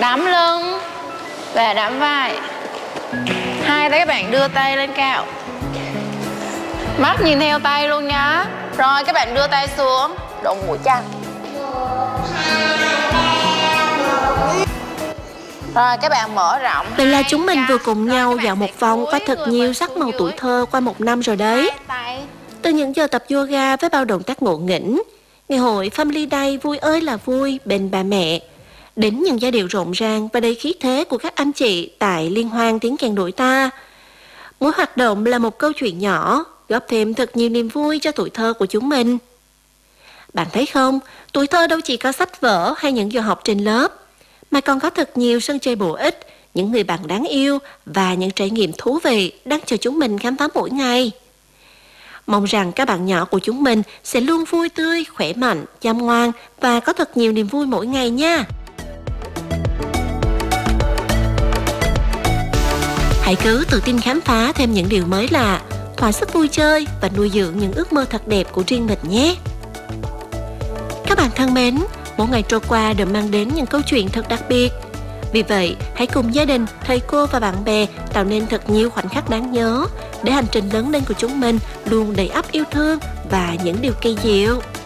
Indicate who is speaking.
Speaker 1: Đấm lưng và đấm vai. Hai tay các bạn đưa tay lên cao. Mắt nhìn theo tay luôn nhá. Rồi các bạn đưa tay xuống, đụng mũi chân. Rồi các bạn mở rộng.
Speaker 2: Vậy là chúng mình vừa cùng nhau dạo một vòng qua thật nhiều sắc màu tuổi thơ qua một năm rồi đấy. Từ những giờ tập yoga với bao động tác ngộ nghĩnh, ngày hội Family Day vui ơi là vui bên ba mẹ, đến những giai điệu rộn ràng và đầy khí thế của các anh chị tại liên hoan tiếng kèn đội ta. Mỗi hoạt động là một câu chuyện nhỏ, góp thêm thật nhiều niềm vui cho tuổi thơ của chúng mình. Bạn thấy không, tuổi thơ đâu chỉ có sách vở hay những giờ học trên lớp, mà còn có thật nhiều sân chơi bổ ích, những người bạn đáng yêu và những trải nghiệm thú vị đang chờ chúng mình khám phá mỗi ngày. Mong rằng các bạn nhỏ của chúng mình sẽ luôn vui tươi, khỏe mạnh, chăm ngoan và có thật nhiều niềm vui mỗi ngày nha. Hãy cứ tự tin khám phá thêm những điều mới lạ, thỏa sức vui chơi và nuôi dưỡng những ước mơ thật đẹp của riêng mình nhé. Các bạn thân mến, mỗi ngày trôi qua đều mang đến những câu chuyện thật đặc biệt. Vì vậy, hãy cùng gia đình, thầy cô và bạn bè tạo nên thật nhiều khoảnh khắc đáng nhớ để hành trình lớn lên của chúng mình luôn đầy ắp yêu thương và những điều kỳ diệu.